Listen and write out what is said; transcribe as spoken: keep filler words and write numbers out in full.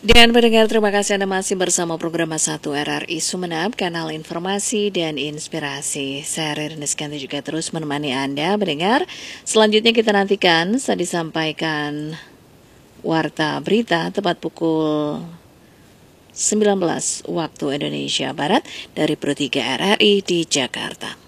Dan pendengar, terima kasih Anda masih bersama program satu R R I Sumeneb, kanal informasi dan inspirasi. Saya Ririn Iskanti juga terus menemani Anda mendengar. Selanjutnya kita nantikan saat disampaikan warta berita tepat pukul sembilan belas waktu Indonesia Barat dari Pro tiga R R I di Jakarta.